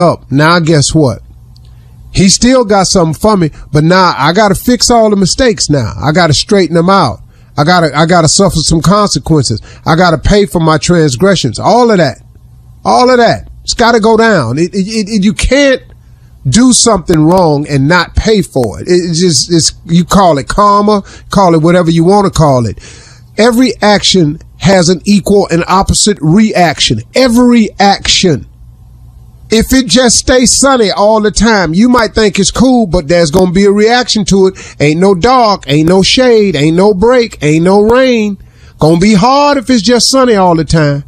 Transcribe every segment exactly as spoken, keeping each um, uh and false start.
up. Now guess what? He still got something for me, but now I got to fix all the mistakes now. I got to straighten them out. I got to I got to suffer some consequences. I got to pay for my transgressions. All of that. All of that. It's got to go down. It, it, it, you can't do something wrong and not pay for it. It's just, it's, you call it karma, call it whatever you want to call it. Every action has an equal and opposite reaction. Every action. If it just stays sunny all the time, you might think it's cool, but there's going to be a reaction to it. Ain't no dark, ain't no shade, ain't no break, ain't no rain. Going to be hard if it's just sunny all the time.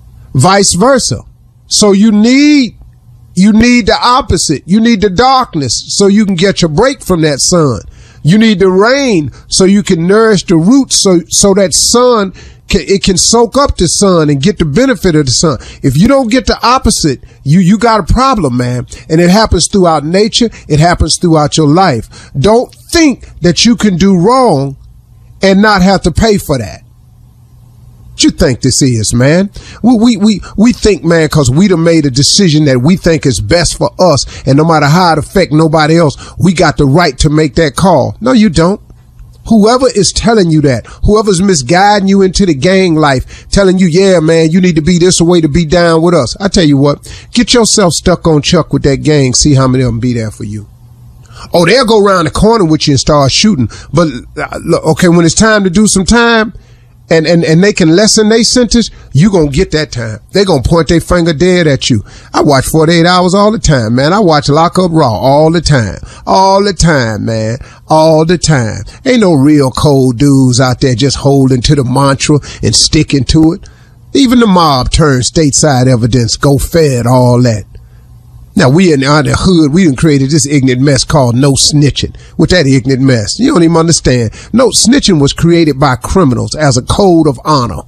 Vice versa. So you need, you need the opposite. You need the darkness so you can get your break from that sun. You need the rain so you can nourish the roots so, so that sun it can soak up the sun and get the benefit of the sun. If you don't get the opposite, you, you got a problem, man. And it happens throughout nature. It happens throughout your life. Don't think that you can do wrong and not have to pay for that. What you think this is, man? We, we, we, we think, man, cause we done made a decision that we think is best for us. And no matter how it affect nobody else, we got the right to make that call. No, you don't. Whoever is telling you that, whoever's misguiding you into the gang life, telling you, yeah, man, you need to be this way to be down with us. I tell you what, get yourself stuck on Chuck with that gang. See how many of them be there for you. Oh, they'll go around the corner with you and start shooting. But uh, look, okay, when it's time to do some time and, and, and they can lessen their sentence, you gonna get that time. They gonna point their finger dead at you. I watch forty-eight hours all the time, man. I watch Lock Up Raw all the time. All the time, man. All the time. Ain't no real cold dudes out there just holding to the mantra and sticking to it. Even the mob turns stateside evidence, go fed, all that. Now, we in the hood, we done created this ignorant mess called no snitching. With that ignorant mess, you don't even understand. No, snitching was created by criminals as a code of honor.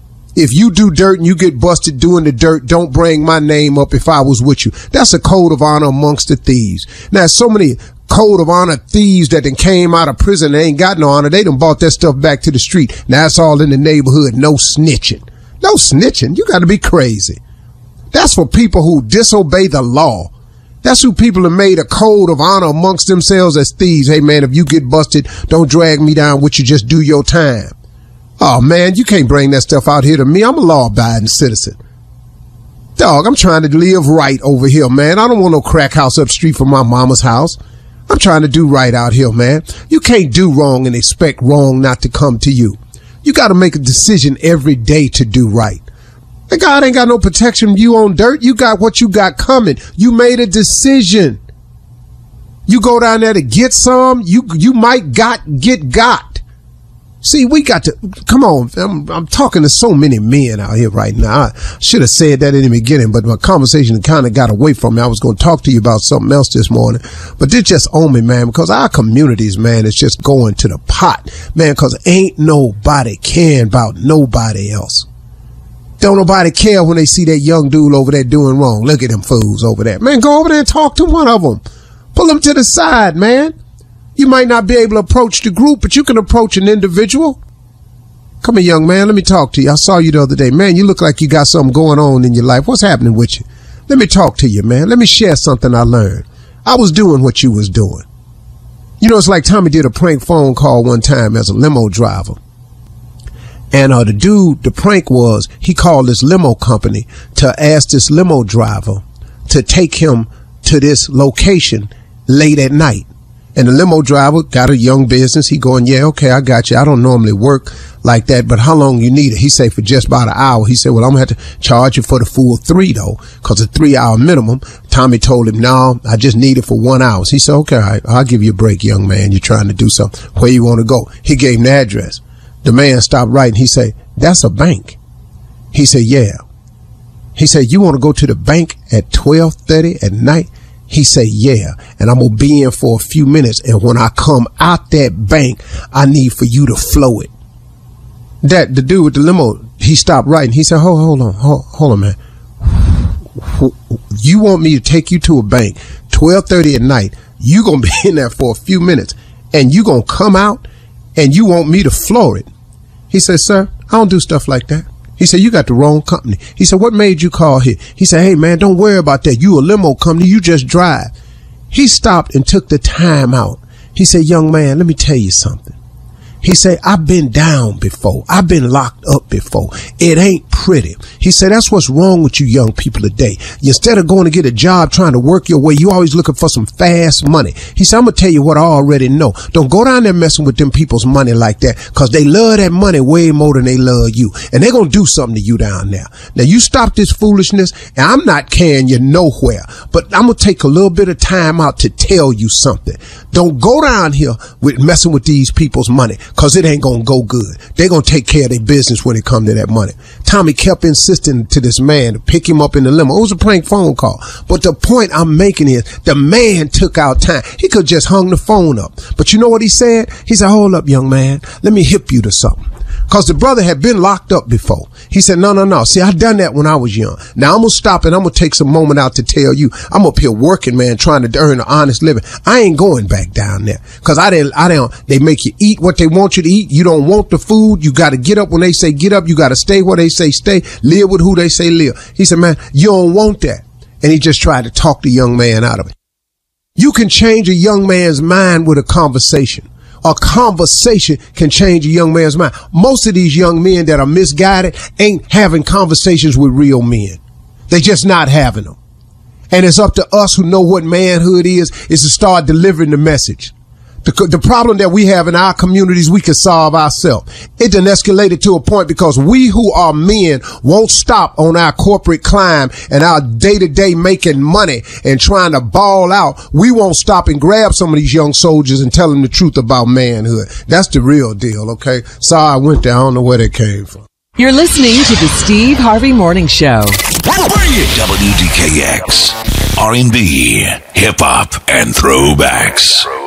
If you do dirt and you get busted doing the dirt, don't bring my name up if I was with you. That's a code of honor amongst the thieves. Now, so many code of honor thieves that then came out of prison, they ain't got no honor. They done bought that stuff back to the street. Now it's all in the neighborhood. No snitching. No snitching. You got to be crazy. That's for people who disobey the law. That's who people have made a code of honor amongst themselves as thieves. Hey, man, if you get busted, don't drag me down with you. Just do your time. Oh, man, you can't bring that stuff out here to me. I'm a law-abiding citizen. Dog, I'm trying to live right over here, man. I don't want no crack house up street from my mama's house. I'm trying to do right out here, man. You can't do wrong and expect wrong not to come to you. You got to make a decision every day to do right. And God ain't got no protection from you on dirt. You got what you got coming. You made a decision. You go down there to get some, you you might got get got. See, we got to, come on, I'm, I'm talking to so many men out here right now. I should have said that in the beginning, but my conversation kind of got away from me. I was going to talk to you about something else this morning, but this just on me, man, because our communities, man, it's just going to the pot, man, because ain't nobody caring about nobody else. Don't nobody care when they see that young dude over there doing wrong. Look at them fools over there. Man, go over there and talk to one of them. Pull them to the side, man. You might not be able to approach the group, but you can approach an individual. Come here, young man. Let me talk to you. I saw you the other day. Man, you look like you got something going on in your life. What's happening with you? Let me talk to you, man. Let me share something I learned. I was doing what you was doing. You know, it's like Tommy did a prank phone call one time as a limo driver. And uh, the dude, the prank was, he called this limo company to ask this limo driver to take him to this location late at night. And the limo driver got a young business. He going, yeah, okay, I got you. I don't normally work like that, but how long you need it? He said for just about an hour. He said, well, I'm going to have to charge you for the full three, though, because a three hour minimum. Tommy told him, no, I just need it for one hour. He said, okay, all right, I'll give you a break, young man. You're trying to do something. Where you want to go? He gave him the address. The man stopped writing. He said, that's a bank. He said, yeah. He said, you want to go to the bank at twelve thirty at night? He said, yeah, and I'm going to be in for a few minutes. And when I come out that bank, I need for you to flow it. That the dude with the limo, he stopped writing. He said, hold, hold on, hold, hold on, man. You want me to take you to a bank twelve thirty at night? You going to be in there for a few minutes and you going to come out and you want me to floor it? He said, sir, I don't do stuff like that. He said, you got the wrong company. He said, what made you call here? He said, hey, man, don't worry about that. You a limo company. You just drive. He stopped and took the time out. He said, young man, let me tell you something. He said, I've been down before. I've been locked up before. It ain't pretty. He said, that's what's wrong with you young people today. Instead of going to get a job trying to work your way, you always looking for some fast money. He said, I'm going to tell you what I already know. Don't go down there messing with them people's money like that, because they love that money way more than they love you. And they're going to do something to you down there. Now, you stop this foolishness, and I'm not carrying you nowhere, but I'm going to take a little bit of time out to tell you something. Don't go down here with messing with these people's money, because it ain't going to go good. They're going to take care of their business when it comes to that money. Tommy kept insisting to this man to pick him up in the limo. It was a prank phone call. But the point I'm making is the man took out time. He could just hung the phone up. But you know what he said? He said, hold up, young man. Let me hip you to something. Because the brother had been locked up before. He said, no, no, no. See, I done that when I was young. Now I'm going to stop and I'm going to take some moment out to tell you, I'm up here working, man, trying to earn an honest living. I ain't going back down there, because I didn't, I don't, they make you eat what they want you to eat. You don't want the food. You got to get up when they say get up. You got to stay where they say stay, live with who they say live. He said, man, you don't want that. And he just tried to talk the young man out of it. You can change a young man's mind with a conversation. A conversation can change a young man's mind. Most of these young men that are misguided ain't having conversations with real men. They just not having them. And it's up to us who know what manhood is, is to start delivering the message. The, the problem that we have in our communities, we can solve ourselves. It done escalated to a point because we who are men won't stop on our corporate climb and our day-to-day making money and trying to ball out. We won't stop and grab some of these young soldiers and tell them the truth about manhood. That's the real deal, okay? Sorry I went there. I don't know where that came from. You're listening to the Steve Harvey Morning Show. W D K X, R and B, hip-hop, and throwbacks.